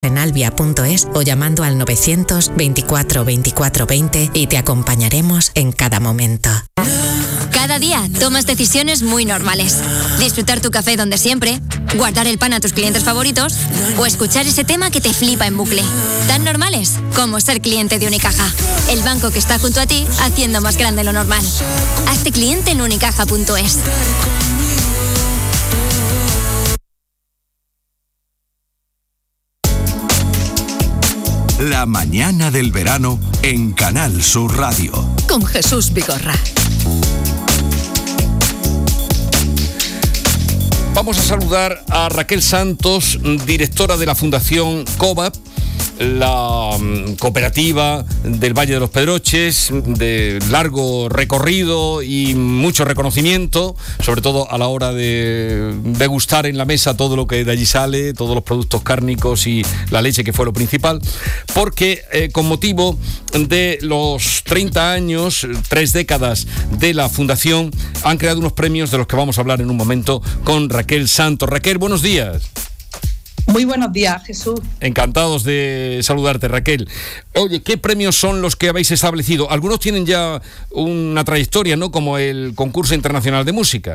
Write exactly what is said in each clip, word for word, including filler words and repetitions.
en albia punto es o llamando al novecientos veinticuatro veinticuatro veinte y te acompañaremos en cada momento. Cada día tomas decisiones muy normales. Disfrutar tu café donde siempre, guardar el pan a tus clientes favoritos o escuchar ese tema que te flipa en bucle. Tan normales como ser cliente de Unicaja, el banco que está junto a ti haciendo más grande lo normal. Hazte cliente en unicaja punto es. La mañana del verano en Canal Sur Radio. Con Jesús Vigorra. Vamos a saludar a Raquel Santos, directora de la Fundación COVAP, la um, cooperativa del Valle de los Pedroches, de largo recorrido y mucho reconocimiento, sobre todo a la hora de degustar en la mesa todo lo que de allí sale, todos los productos cárnicos y la leche, que fue lo principal, porque eh, con motivo de los treinta años, tres décadas de la Fundación, han creado unos premios de los que vamos a hablar en un momento con Raquel Santos. Raquel, buenos días. Muy buenos días, Jesús. Encantados de saludarte, Raquel. Oye, ¿qué premios son los que habéis establecido? Algunos tienen ya una trayectoria, ¿no? Como el Concurso Internacional de Música.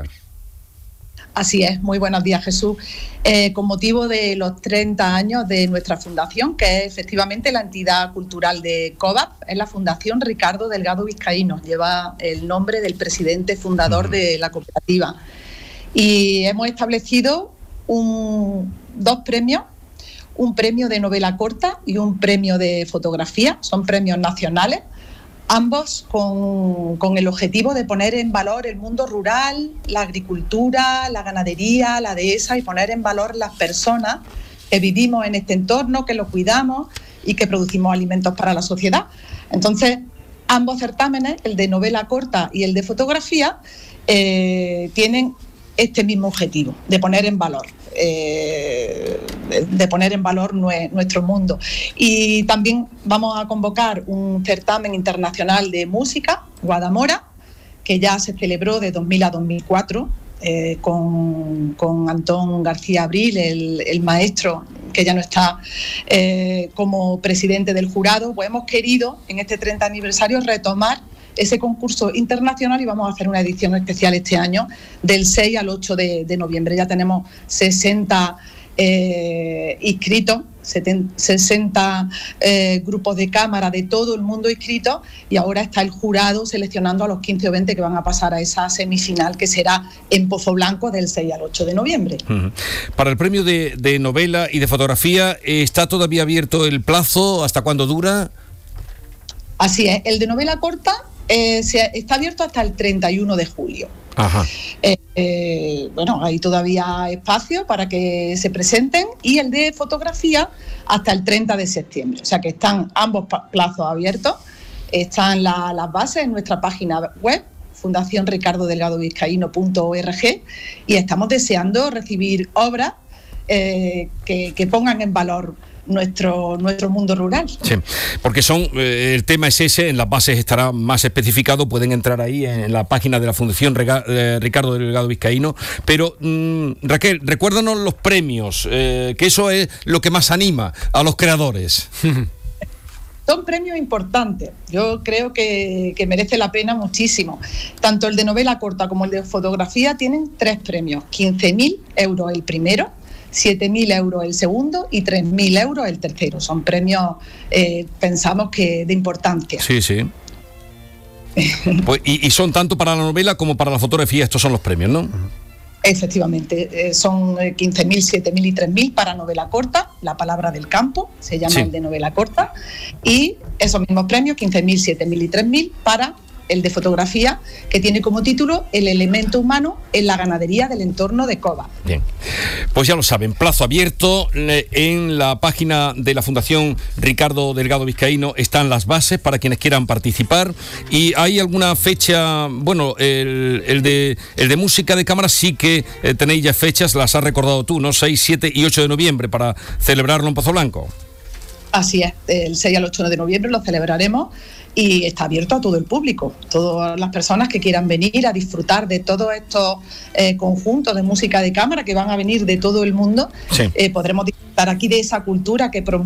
Así es, muy buenos días, Jesús. Eh, con motivo de los treinta años de nuestra fundación, que es efectivamente la entidad cultural de COVAP, es la Fundación Ricardo Delgado Vizcaíno, lleva el nombre del presidente fundador uh-huh. de la cooperativa. Y hemos establecido un, dos premios, un premio de novela corta y un premio de fotografía, son premios nacionales, ambos con, con el objetivo de poner en valor el mundo rural, la agricultura, la ganadería, la dehesa y poner en valor las personas que vivimos en este entorno, que lo cuidamos y que producimos alimentos para la sociedad. Entonces, ambos certámenes, el de novela corta y el de fotografía, eh, tienen este mismo objetivo, de poner en valor, eh, de poner en valor nue, nuestro mundo. Y también vamos a convocar un certamen internacional de música, Guadamora, que ya se celebró de dos mil a dos mil cuatro, eh, con, con Antón García Abril, el, el maestro que ya no está eh, como presidente del jurado. Pues hemos querido en este treinta aniversario retomar ese concurso internacional y vamos a hacer una edición especial este año del seis al ocho de, de noviembre. Ya tenemos sesenta eh, inscritos, setenta, sesenta eh, grupos de cámara de todo el mundo inscritos y ahora está el jurado seleccionando a los quince o veinte que van a pasar a esa semifinal que será en Pozo Blanco del seis al ocho de noviembre. Uh-huh. Para el premio de, de novela y de fotografía, ¿está todavía abierto el plazo? ¿Hasta cuándo dura? Así es, el de novela corta Eh, se, está abierto hasta el treinta y uno de julio. Ajá. Eh, eh, bueno, hay todavía espacio para que se presenten y el de fotografía hasta el treinta de septiembre. O sea que están ambos plazos abiertos, están la, las bases en nuestra página web, fundación ricardo delgado vizcaíno punto org, y estamos deseando recibir obras eh, que, que pongan en valor nuestro nuestro mundo rural. Sí, porque son eh, el tema es ese, en las bases estará más especificado, pueden entrar ahí en la página de la Fundación Rega, eh, Ricardo Delgado Vizcaíno, pero mmm, Raquel, recuérdanos los premios, eh, que eso es lo que más anima a los creadores. Son premios importantes, yo creo que, que merece la pena muchísimo. Tanto el de novela corta como el de fotografía tienen tres premios, quince mil euros el primero, siete mil euros el segundo y tres mil euros el tercero. Son premios, eh, pensamos que de importancia. Sí, sí. Pues, y, y son tanto para la novela como para la fotografía, estos son los premios, ¿no? Efectivamente, eh, son quince mil, siete mil y tres mil para novela corta, La palabra del campo, se llama sí. el de novela corta, y esos mismos premios, quince mil, siete mil y tres mil para el de fotografía, que tiene como título El elemento humano en la ganadería del entorno de COVAP. Bien, pues ya lo saben, plazo abierto en la página de la Fundación Ricardo Delgado Vizcaíno, están las bases para quienes quieran participar. ¿Y hay alguna fecha? Bueno, el, el, de, el de música de cámara sí que eh, tenéis ya fechas, las has recordado tú, ¿no? seis, siete y ocho de noviembre para celebrarlo en Pozo Blanco. Así es, el seis al ocho de noviembre lo celebraremos y está abierto a todo el público, todas las personas que quieran venir a disfrutar de todos estos eh, conjuntos de música de cámara que van a venir de todo el mundo. Sí. Eh, podremos disfrutar aquí de esa cultura que promueve